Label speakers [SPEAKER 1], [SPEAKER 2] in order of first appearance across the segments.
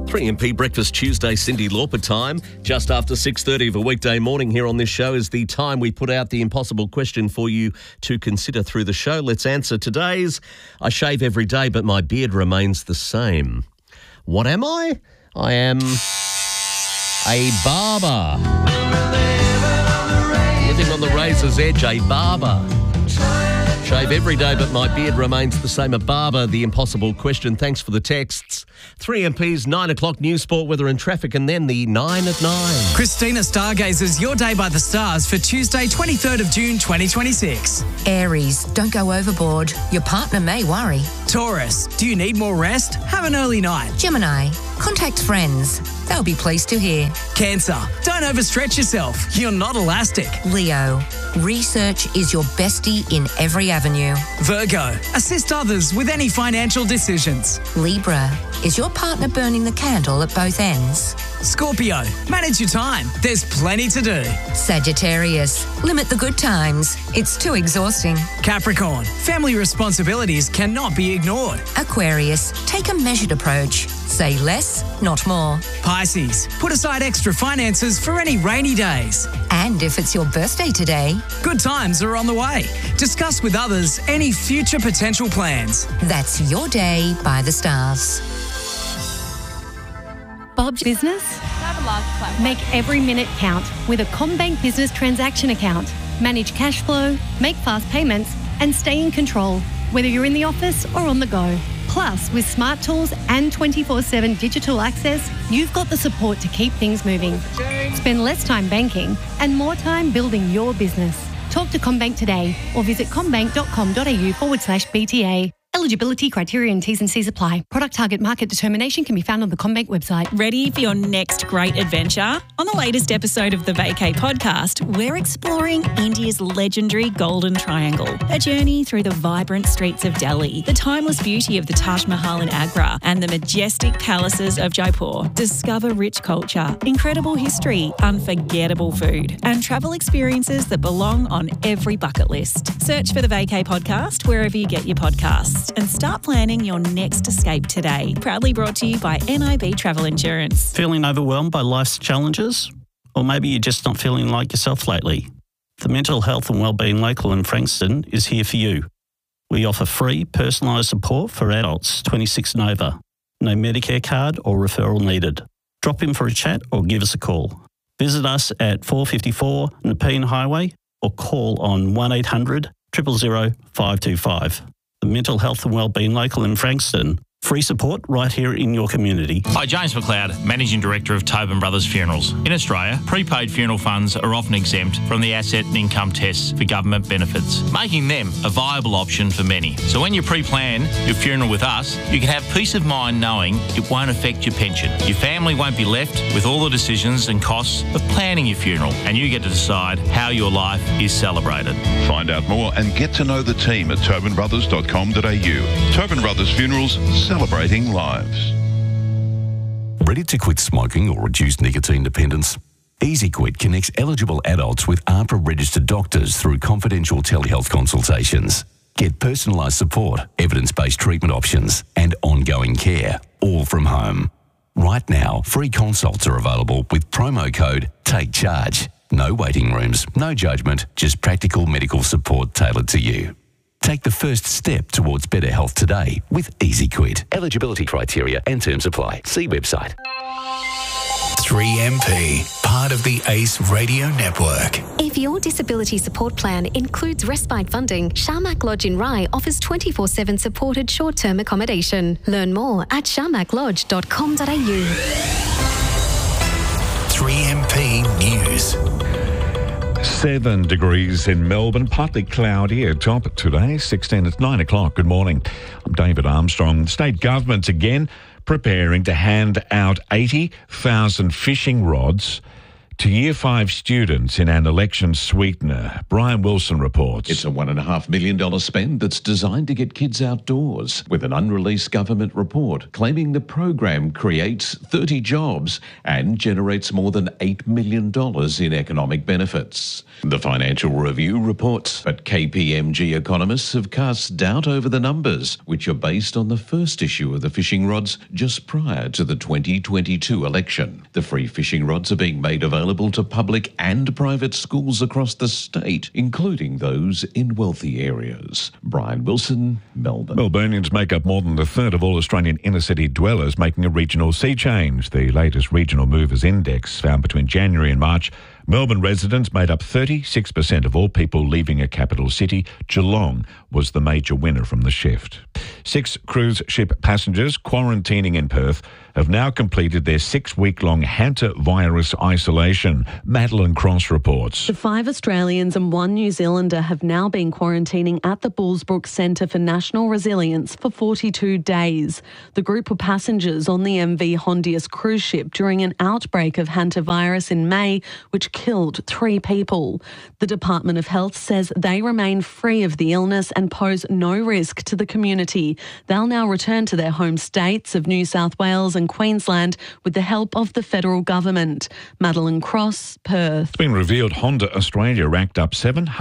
[SPEAKER 1] 3MP Breakfast Tuesday, Cindy Lauper time. Just after 6:30 of a weekday morning here on this show is the time we put out the impossible question for you to consider through the show. Let's answer today's. I shave every day, but my beard remains the same. What am I? I am a barber. Living on the razor's edge, a barber. Shave every day, but my beard remains the same. A barber, the impossible question. Thanks for the texts. 3MP's 9 o'clock news, sport, weather and traffic, and then the 9 at 9.
[SPEAKER 2] Christina Stargazers, your day by the stars for Tuesday, 23rd of June, 2026.
[SPEAKER 3] Aries, don't go overboard. Your partner may worry.
[SPEAKER 2] Taurus, do you need more rest? Have an early night.
[SPEAKER 3] Gemini, contact friends. They'll be pleased to hear.
[SPEAKER 2] Cancer, don't overstretch yourself. You're not elastic.
[SPEAKER 3] Leo, research is your bestie in every avenue.
[SPEAKER 2] Virgo, assist others with any financial decisions.
[SPEAKER 3] Libra, is your partner burning the candle at both ends?
[SPEAKER 2] Scorpio, manage your time. There's plenty to do.
[SPEAKER 3] Sagittarius, limit the good times. It's too exhausting.
[SPEAKER 2] Capricorn, family responsibilities cannot be ignored.
[SPEAKER 3] Aquarius, take a measured approach. Say less, not more.
[SPEAKER 2] Pisces, put aside extra finances for any rainy days.
[SPEAKER 3] And if it's your birthday today,
[SPEAKER 2] good times are on the way. Discuss with others any future potential plans.
[SPEAKER 3] That's your day by the stars.
[SPEAKER 4] Bob's Business? Make every minute count with a CommBank Business transaction account. Manage cash flow, make fast payments, and stay in control, whether you're in the office or on the go. Plus, with smart tools and 24/7 digital access, you've got the support to keep things moving. Spend less time banking and more time building your business. Talk to CommBank today or visit commbank.com.au/BTA. Eligibility criteria and T's and C's apply. Product target market determination can be found on the CommBank website.
[SPEAKER 5] Ready for your next great adventure? On the latest episode of the Vacay podcast, we're exploring India's legendary Golden Triangle, a journey through the vibrant streets of Delhi, the timeless beauty of the Taj Mahal in Agra, and the majestic palaces of Jaipur. Discover rich culture, incredible history, unforgettable food, and travel experiences that belong on every bucket list. Search for the Vacay podcast wherever you get your podcasts. And start planning your next escape today. Proudly brought to you by NIB Travel Insurance.
[SPEAKER 6] Feeling overwhelmed by life's challenges? Or maybe you're just not feeling like yourself lately? The Mental Health and Wellbeing Local in Frankston is here for you. We offer free personalised support for adults 26 and over. No Medicare card or referral needed. Drop in for a chat or give us a call. Visit us at 454 Nepean Highway or call on 1800 000 525. The Mental Health and Wellbeing Local in Frankston. Free support right here in your community.
[SPEAKER 7] Hi, James McLeod, Managing Director of Tobin Brothers Funerals. In Australia, prepaid funeral funds are often exempt from the asset and income tests for government benefits, making them a viable option for many. So when you pre-plan your funeral with us, you can have peace of mind knowing it won't affect your pension. Your family won't be left with all the decisions and costs of planning your funeral, and you get to decide how your life is celebrated.
[SPEAKER 8] Find out more and get to know the team at tobinbrothers.com.au. Tobin Brothers Funerals, celebrating lives.
[SPEAKER 9] Ready to quit smoking or reduce nicotine dependence? EasyQuit connects eligible adults with AHPRA-registered doctors through confidential telehealth consultations. Get personalised support, evidence-based treatment options and ongoing care, all from home. Right now, free consults are available with promo code TAKECHARGE. No waiting rooms, no judgment, just practical medical support tailored to you. Take the first step towards better health today with EasyQuit. Eligibility criteria and terms apply. See website.
[SPEAKER 10] 3MP, part of the ACE Radio Network.
[SPEAKER 11] If your disability support plan includes respite funding, Sharmak Lodge in Rye offers 24/7 supported short-term accommodation. Learn more at sharmaklodge.com.au.
[SPEAKER 10] 3MP News.
[SPEAKER 12] 7 degrees in Melbourne, partly cloudy, a top today, 16 at 9 o'clock. Good morning. I'm David Armstrong. State governments again preparing to hand out 80,000 fishing rods to Year 5 students in an election sweetener. Brian Wilson reports.
[SPEAKER 13] It's a $1.5 million spend that's designed to get kids outdoors, with an unreleased government report claiming the program creates 30 jobs and generates more than $8 million in economic benefits. The Financial Review reports, but KPMG economists have cast doubt over the numbers, which are based on the first issue of the fishing rods just prior to the 2022 election. The free fishing rods are being made available to public and private schools across the state, including those in wealthy areas. Brian Wilson, Melbourne.
[SPEAKER 12] Melburnians make up more than a third of all Australian inner-city dwellers, making a regional sea change. The latest Regional Movers Index found between January and March, Melbourne residents made up 36% of all people leaving a capital city. Geelong was the major winner from the shift. 6 cruise ship passengers quarantining in Perth have now completed their 6-week-long hantavirus isolation. Madeline Cross reports.
[SPEAKER 14] The 5 Australians and 1 New Zealander have now been quarantining at the Bullsbrook Centre for National Resilience for 42 days. The group were passengers on the MV Hondius cruise ship during an outbreak of hantavirus in May, which killed 3 people. The Department of Health says they remain free of the illness and pose no risk to the community. They'll now return to their home states of New South Wales and Queensland with the help of the federal government. Madeline Cross, Perth.
[SPEAKER 12] It's been revealed Honda Australia racked up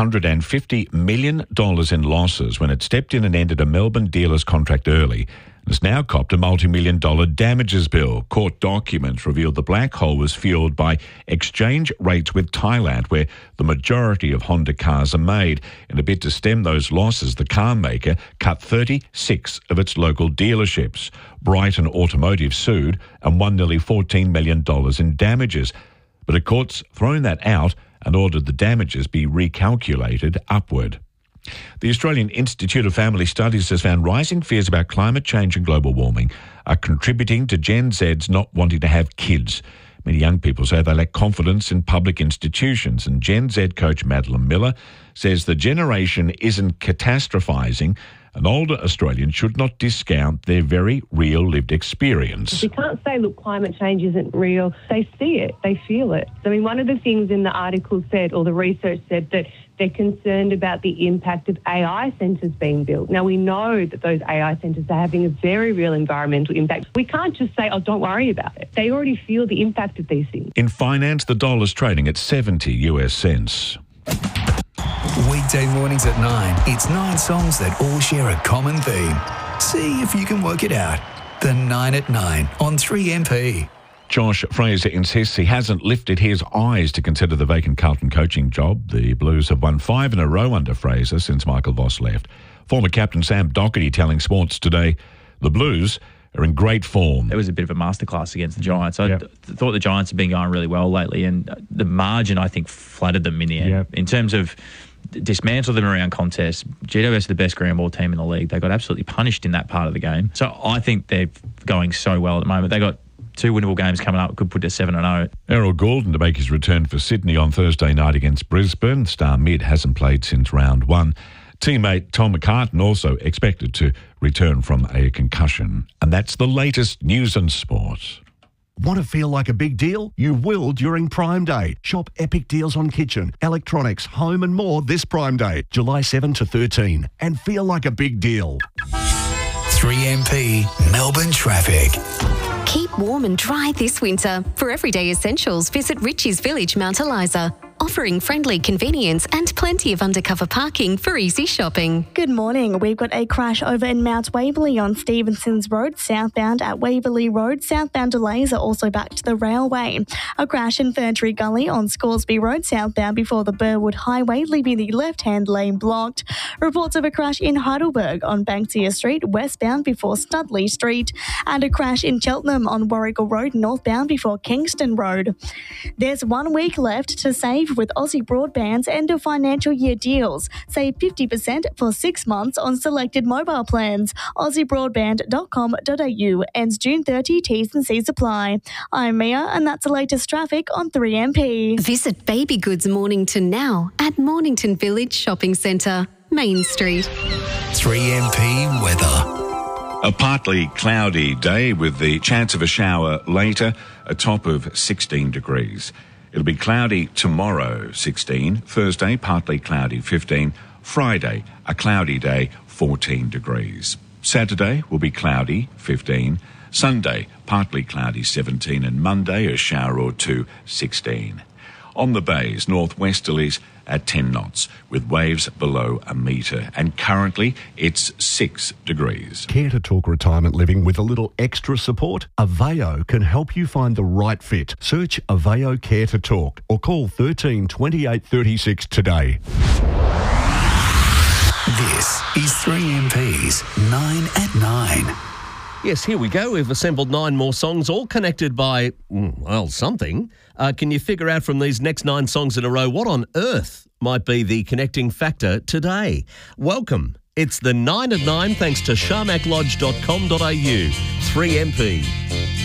[SPEAKER 12] $750 million in losses when it stepped in and ended a Melbourne dealer's contract early. Has now copped a multi-million-dollar damages bill. Court documents revealed the black hole was fueled by exchange rates with Thailand, where the majority of Honda cars are made. In a bid to stem those losses, the car maker cut 36 of its local dealerships. Brighton Automotive sued and won nearly $14 million in damages. But a court's thrown that out and ordered the damages be recalculated upward. The Australian Institute of Family Studies has found rising fears about climate change and global warming are contributing to Gen Z's not wanting to have kids. Many young people say they lack confidence in public institutions, and Gen Z coach Madeline Miller says the generation isn't catastrophising, and older Australians should not discount their very real lived experience.
[SPEAKER 15] We can't say, look, climate change isn't real. They see it. They feel it. I mean, one of the things in the article said, or the research said, that they're concerned about the impact of AI centres being built. Now, we know that those AI centres are having a very real environmental impact. We can't just say, oh, don't worry about it. They already feel the impact of these things.
[SPEAKER 12] In finance, the dollar's trading at 70 US cents.
[SPEAKER 10] Weekday mornings at 9, it's 9 songs that all share a common theme. See if you can work it out. The 9 at 9 on 3MP.
[SPEAKER 12] Josh Fraser insists he hasn't lifted his eyes to consider the vacant Carlton coaching job. The Blues have won 5 in a row under Fraser since Michael Voss left. Former captain Sam Docherty telling Sports Today the Blues are in great form.
[SPEAKER 16] It was a bit of a masterclass against the Giants. I thought the Giants have been going really well lately, and the margin, I think, flattered them in the end. In terms of dismantle them around contests, GWS are the best ground ball team in the league. They got absolutely punished in that part of the game. So I think they're going so well at the moment. They got 2 winnable games coming up, could put to 7-0.
[SPEAKER 12] Errol Goulden to make his return for Sydney on Thursday night against Brisbane. Star mid hasn't played since round 1. Teammate Tom McCartan also expected to return from a concussion. And that's the latest news and sport.
[SPEAKER 17] Want to feel like a big deal? You will during Prime Day. Shop epic deals on kitchen, electronics, home and more this Prime Day, July 7 to 13. And feel like a big deal.
[SPEAKER 10] 3MP Melbourne traffic.
[SPEAKER 11] Keep warm and dry this winter. For everyday essentials, visit Richie's Village, Mount Eliza, offering friendly convenience and plenty of undercover parking for easy shopping.
[SPEAKER 18] Good morning. We've got a crash over in Mount Waverley on Stevenson's Road, southbound at Waverley Road. Southbound delays are also back to the railway. A crash in Ferntree Gully on Scoresby Road, southbound before the Burwood Highway, leaving the left-hand lane blocked. Reports of a crash in Heidelberg on Banksia Street, westbound before Studley Street. And a crash in Cheltenham on Warrigal Road, northbound before Kingston Road. There's 1 week left to save with Aussie Broadband's end of financial year deals. Save 50% for 6 months on selected mobile plans. AussieBroadband.com.au ends June 30. T's and C's apply. I'm Mia, and that's the latest traffic on 3MP.
[SPEAKER 11] Visit Baby Goods Mornington now at Mornington Village Shopping Centre, Main Street.
[SPEAKER 10] 3MP weather.
[SPEAKER 12] A partly cloudy day with the chance of a shower later, a top of 16 degrees. It'll be cloudy tomorrow, 16. Thursday, partly cloudy, 15. Friday, a cloudy day, 14 degrees. Saturday will be cloudy, 15. Sunday, partly cloudy, 17. And Monday, a shower or two, 16. On the bays, northwesterlies at 10 knots, with waves below a metre. And currently, it's 6 degrees.
[SPEAKER 17] Care to talk retirement living with a little extra support? Aveo can help you find the right fit. Search Aveo Care to Talk or call 13 28 36 today.
[SPEAKER 10] This is 3MP's 9 at 9.
[SPEAKER 1] Yes, here we go. We've assembled 9 more songs, all connected by, well, something. Can you figure out from these next 9 songs in a row what on earth might be the connecting factor today? Welcome. It's the 9 at 9 thanks to sharmaklodge.com.au. 3MP.